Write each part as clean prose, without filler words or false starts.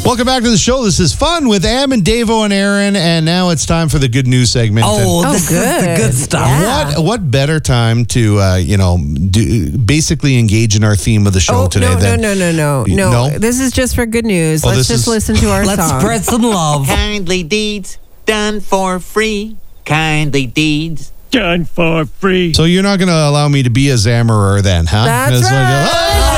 Welcome back to the show. This is Fun with Am and Davo and Aaron, and now it's time for the good news segment. This is the good stuff. Yeah. What better time to basically engage in our theme of the show today? No. This is just for good news. Let's just listen to our song. Let's spread some love. Kindly deeds done for free. Kindly deeds done for free. So you're not going to allow me to be a Zammerer then, huh? That's right.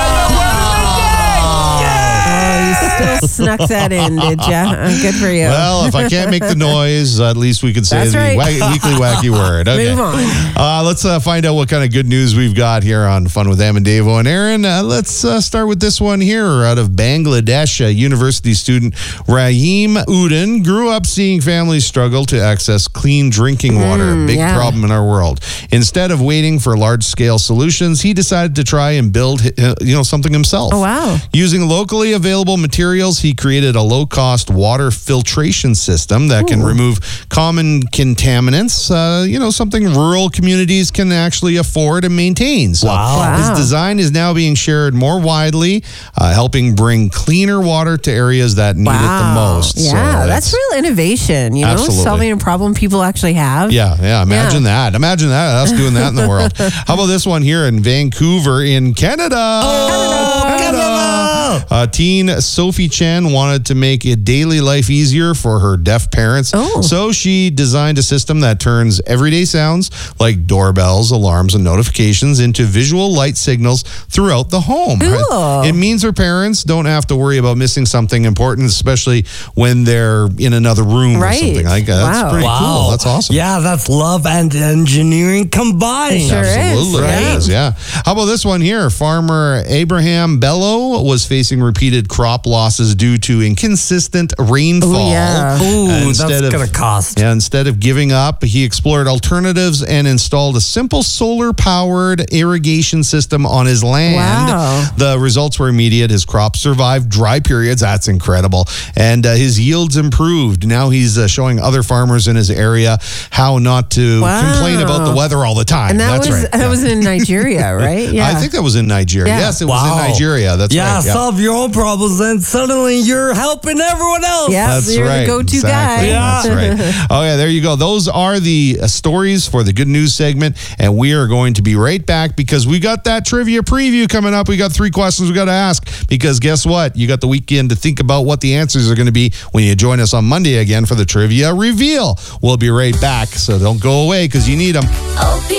Still snuck that in, did ya? Good for you. Well, if I can't make the noise, at least we can say the weekly wacky word. Okay. Move on. Let's find out what kind of good news we've got here on Fun with Am and Davo and Aaron. Let's start with this one here out of Bangladesh. University student Rahim Udin grew up seeing families struggle to access clean drinking water. Big problem in our world. Instead of waiting for large-scale solutions, he decided to try and build something himself. Oh, wow. Using locally available materials, he created a low-cost water filtration system that can remove common contaminants, something rural communities can actually afford and maintain. So his design is now being shared more widely, helping bring cleaner water to areas that need it the most. Yeah, so that's real innovation, solving a problem people actually have. Yeah, imagine that. Imagine that, us doing that in the world. How about this one here in Vancouver in Canada? Teen Sophie Chen wanted to make a daily life easier for her deaf parents. So she designed a system that turns everyday sounds like doorbells, alarms, and notifications into visual light signals throughout the home. Cool. It means her parents don't have to worry about missing something important, especially when they're in another room or something like that. That's pretty cool. That's awesome. Yeah, that's love and engineering combined. It sure Absolutely. is. Yeah. How about this one here? Farmer Abraham Bello was facing repeated crop losses due to inconsistent rainfall. That's going to cost. Yeah, instead of giving up, he explored alternatives and installed a simple solar-powered irrigation system on his land. Wow. The results were immediate. His crops survived dry periods. That's incredible. And his yields improved. Now he's showing other farmers in his area how not to complain about the weather all the time. And that was in Nigeria, right? Yeah. I think that was in Nigeria. Yeah. Yes, it was in Nigeria. That's right. Solve your own problems, and suddenly you're helping everyone else. Yeah, that's you're right. the go-to guy. Yeah. That's right. Oh, yeah, there you go. Those are the stories for the good news segment, and we are going to be right back because we got that trivia preview coming up. We got 3 questions we got to ask because guess what? You got the weekend to think about what the answers are going to be when you join us on Monday again for the trivia reveal. We'll be right back, so don't go away because you need them.